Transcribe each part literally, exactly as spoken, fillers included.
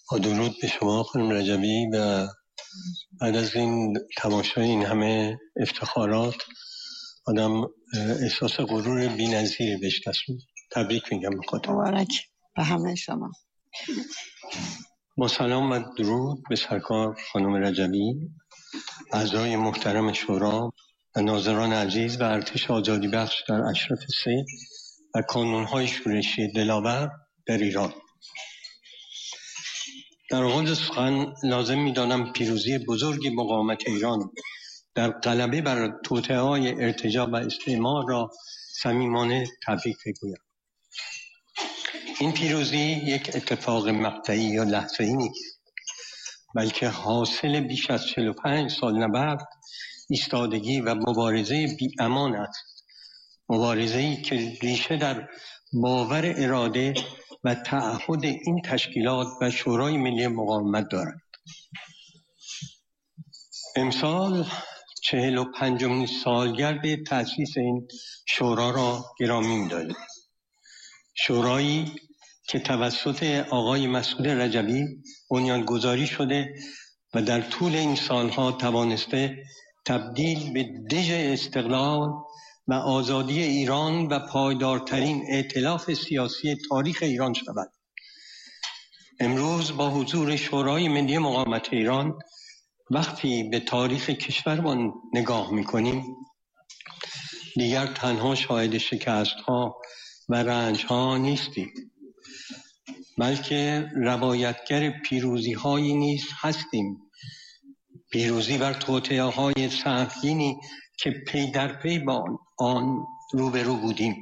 با درود به شما خانم رجبی و بعد از این تماشای این همه افتخارات آدم احساس غرور بی‌نظیری بهش دست میده. تبریک میگم به خاطر. مبارک به همه شما. با سلام و درود به سرکار خانم رجبی، اعضای محترم شورا و ناظران عزیز و ارتش آزادی بخش در اشرف سه و کانون‌های شورشی دلاور در ایران. در آغاز سخن لازم می‌دانم پیروزی بزرگ مقاومت ایران در غلبه بر توطئه‌های ارتجاع و استعمار را صمیمانه تبریک بگویم. این پیروزی یک اتفاق مقطعی یا لحظه‌ای نیست، بلکه حاصل بیش از چهل و پنج سال نبرد، ایستادگی و مبارزه بی‌امان است. مبارزه‌ای که ریشه در باور اراده و تعهد این تشکیلات و شورای ملی مقاومت دارد. امسال چهل و پنجمین سالگرد تأسیس این شورا را گرامی می‌داریم. شورایی که توسط آقای مسعود رجبی بنیانگذاری شده و در طول این سالها توانسته تبدیل به دژ استقلال و آزادی ایران و پایدارترین ائتلاف سیاسی تاریخ ایران شود. امروز با حضور شورای ملی مقاومت ایران وقتی به تاریخ کشورمان نگاه می‌کنیم، دیگر تنها شاهد شکست‌ها و رنج‌ها نیستیم، بلکه روایتگر پیروزی‌هایی نیز هستیم. پیروزی بر توطئه‌های سنگینی که پی در پی با آن روبرو بودیم.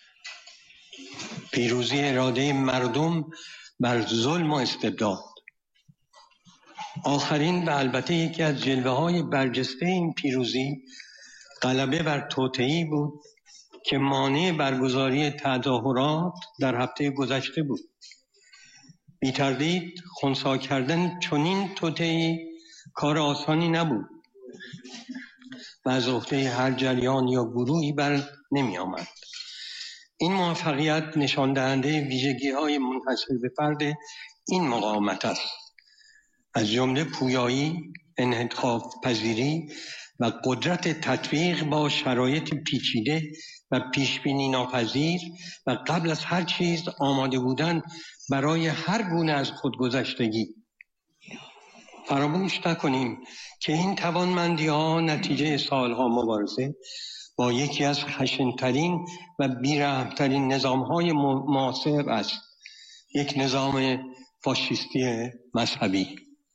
پیروزی اراده مردم بر ظلم و استبداد. آخرین و البته یکی از جلوه‌های برجسته این پیروزی غلبه بر توطئه‌ای بود که مانع برگزاری تظاهرات در هفته گذشته بود. بی تردید خنثی کردن چنین توطئه‌ای کار آسانی نبود و از عهده هر جریان یا گروهی بر نمی آمد. این موفقیت نشان دهنده ویژگی‌های منحصر به فرد این مقاومت است، از جمله پویایی، انعطاف پذیری و قدرت تطبیق با شرایط پیچیده و پیشبینی ناپذیر و قبل از هر چیز آماده بودن برای هر گونه از خودگذشتگی. فراموش نکنیم که این توانمندی‌ها نتیجه سالها مبارزه با یکی از خشن‌ترین و بی‌رحم‌ترین نظام‌های معاصر است، یک نظام فاشیستی مذهبی.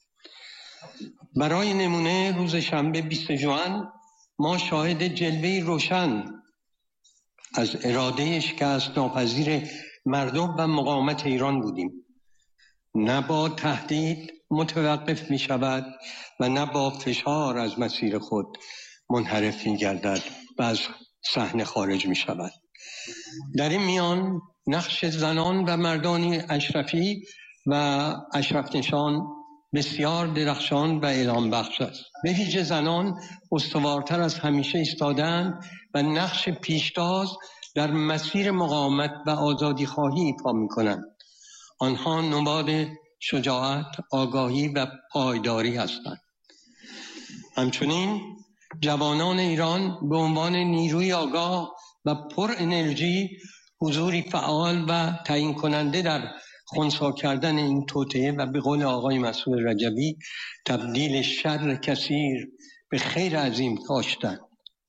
برای نمونه روز شنبه بیست ژوئن ما شاهد جلوه‌ای روشن از اراده شکست ناپذیر مردم و مقاومت ایران بودیم. نه با تهدید متوقف می شود و نه با فشار از مسیر خود منحرف می گردد و از صحنه خارج می شود. در این میان نقش زنان و مردان اشرفی و اشرف نشان بسیار درخشان و الهام بخش است. به ویژه زنان استوارتر از همیشه ایستادند و نقش پیشتاز در مسیر مقاومت و آزادی خواهی ایفا می کنند. آنها نماد شجاعت، آگاهی و پایداری هستند. همچنین جوانان ایران به عنوان نیروی آگاه و پر انرژی حضوری فعال و تعیین کننده در خنثی کردن این توطئه و به قول آقای مسعود رجبی تبدیل شر کثیر به خیر عظیم داشتند.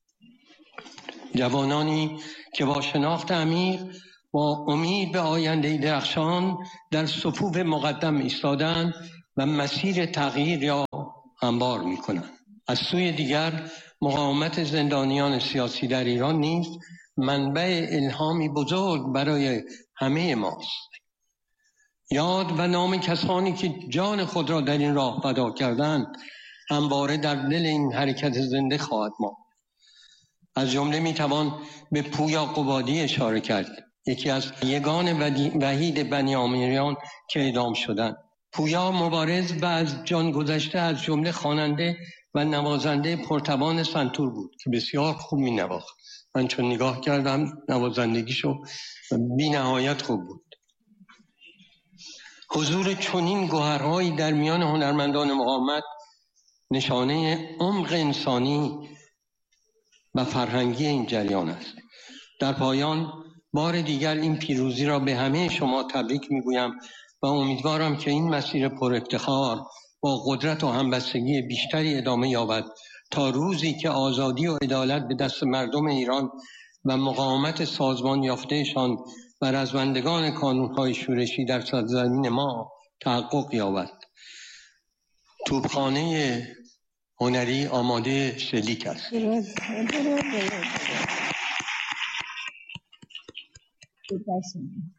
جوانانی که با شناخت عمیق، با امید به آینده درخشان در صفوف مقدم ایستادند و مسیر تغییر را هموار می‌کنند. از سوی دیگر مقاومت زندانیان سیاسی در ایران نیز منبع الهامی بزرگ برای همه ماست. یاد و نام کسانی که جان خود را در این راه فدا کردند همواره در دل این حرکت زنده خواهد ماند. از جمله میتوان به پویا قبادی اشاره کرد، یکی از یگان وحید بنی آمریان که اعدام شدند. پویا مبارز و از جان گذشته از جمله خواننده و نوازنده پرتوان سنتور بود که بسیار خوب می نواخت. من چون نگاه کردم نوازندگیشو بی نهایت خوب بود. حضور چنین گوهرهایی در میان هنرمندان مقاومت نشانه عمق انسانی و فرهنگی این جریان است. در پایان بار دیگر این پیروزی را به همه شما تبریک میگویم و امیدوارم که این مسیر پر افتخار با قدرت و همبستگی بیشتری ادامه یابد تا روزی که آزادی و عدالت به دست مردم ایران و مقاومت سازمان یافتهشان و رزمندگان کانونهای شورشی در سرزمین ما تحقق یابد. توپخانه هنری آماده شلیک است. Good